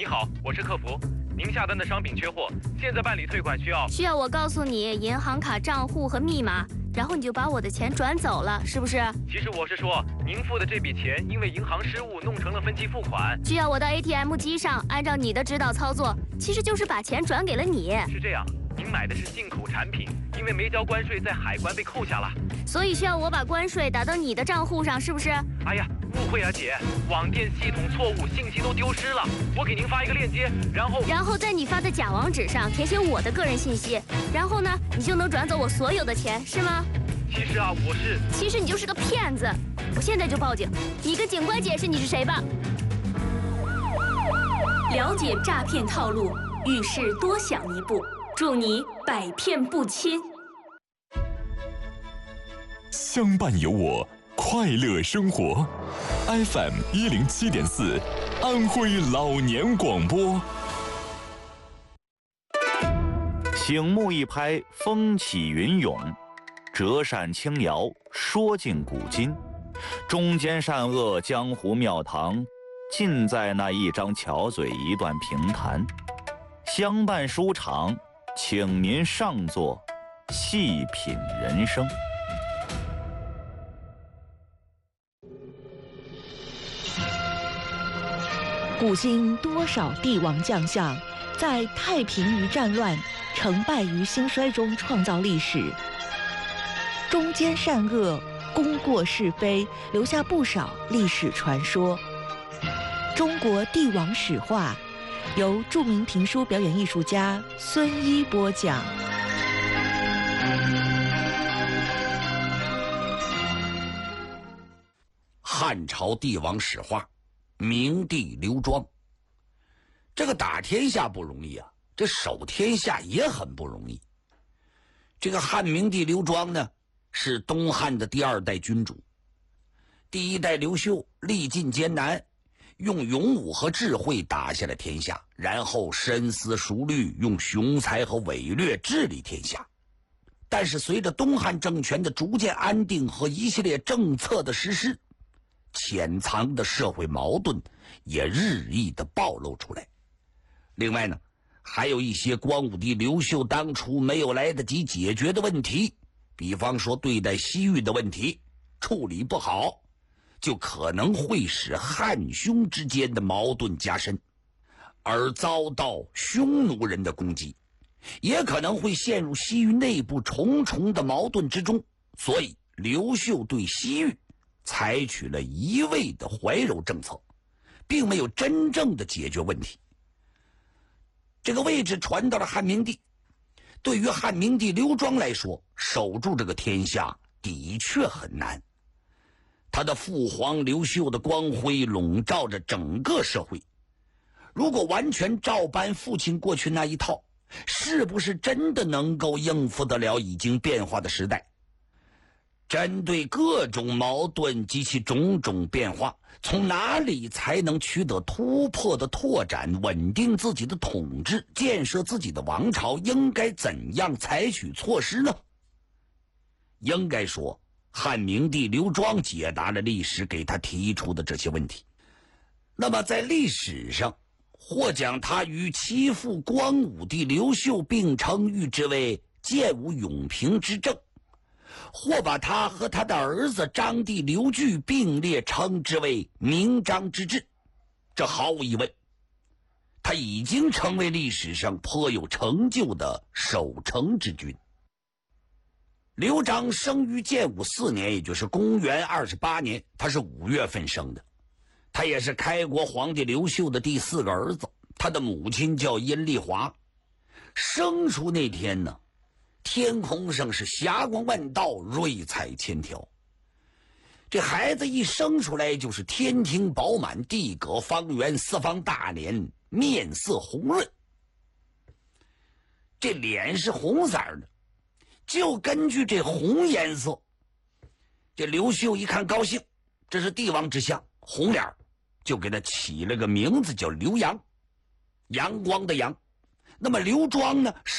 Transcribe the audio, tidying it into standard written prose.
你好，我是客服，您下单的商品缺货，现在办理退款需要我告诉你银行卡账户和密码，然后你就把我的钱转走了，是不是？ 其实我是说，您付的这笔钱因为银行失误弄成了分期付款， 需要我到 ATM 机上按照你的指导操作，其实就是把钱转给了你。 是这样，您买的是进口产品，因为没交关税，在海关被扣下了， 所以需要我把关税打到你的账户上，是不是？ 哎呀，误会啊姐，网店系统错误，信息都丢失了。我给您发一个链接，然后在你发的假网址上填写我的个人信息，然后呢，你就能转走我所有的钱，是吗？ 其实啊，其实你就是个骗子，我现在就报警，你跟警官解释你是谁吧。 了解诈骗套路，遇事多想一步，祝你百骗不侵。 相伴有我，快乐生活。FM 107.4，安徽老年广播。 醒目一拍，风起云涌；折扇轻摇，说尽古今。中间善恶，江湖庙堂，尽在那一张巧嘴，一段评弹。相伴书场，请您上座，细品人生。 古今多少帝王将相，在太平于战乱、成败于兴衰中创造历史。中间善恶，功过是非，留下不少历史传说。中国帝王史话，由著名评书表演艺术家孙一播讲。 汉朝帝王史话，明帝刘庄。这个打天下不容易啊，这守天下也很不容易。这个汉明帝刘庄呢，是东汉的第2代君主。第1代刘秀历尽艰难，用勇武和智慧打下了天下，然后深思熟虑，用雄才和伟略治理天下。但是随着东汉政权的逐渐安定和一系列政策的实施，潜藏的社会矛盾也日益的暴露出来。另外呢，还有一些光武帝刘秀当初没有来得及解决的问题，比方说对待西域的问题处理不好，就可能会使汉匈之间的矛盾加深，而遭到匈奴人的攻击，也可能会陷入西域内部重重的矛盾之中。所以刘秀对西域采取了一味的怀柔政策，并没有真正的解决问题。这个位置传到了汉明帝，对于汉明帝刘庄来说，守住这个天下的确很难。他的父皇刘秀的光辉笼罩着整个社会，如果完全照搬父亲过去那一套，是不是真的能够应付得了已经变化的时代？针对各种矛盾及其种种变化，从哪里才能取得突破的拓展，稳定自己的统治，建设自己的王朝，应该怎样采取措施呢？应该说，汉明帝刘庄解答了历史给他提出的这些问题。那么在历史上，或将他与其父光武帝刘秀并称誉之为建武永平之政，或把他和他的儿子章帝刘据并列称之为明章之治。这毫无疑问，他已经成为历史上颇有成就的守成之君。刘璋生于建武4年，也就是公元28年，他是5月份生的。他也是开国皇帝刘秀的第4个儿子，他的母亲叫阴丽华。生出那天呢，天空上是霞光万道，瑞彩千条。这孩子一生出来就是天庭饱满，地阁方圆，四方大脸，面色红润。这脸是红色的，就根据这红颜色，这刘秀一看高兴，这是帝王之相，红脸，就给他起了个名字叫刘阳，阳光的阳。那么刘庄呢，是